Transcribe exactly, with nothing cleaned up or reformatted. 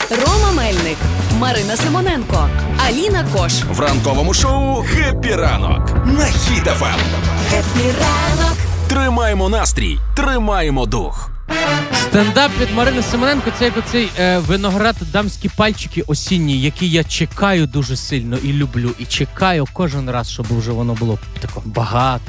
Рома Мельник, Марина Симоненко, Аліна Кош. В ранковому шоу «Хеппі ранок» на Хіт еф ем. Хеппі ранок. Тримаємо настрій, тримаємо дух. Стендап від Марини Симоненко – це як оцей е, виноград дамські пальчики осінні, які я чекаю дуже сильно і люблю. І чекаю кожен раз, щоб вже воно було тако багато.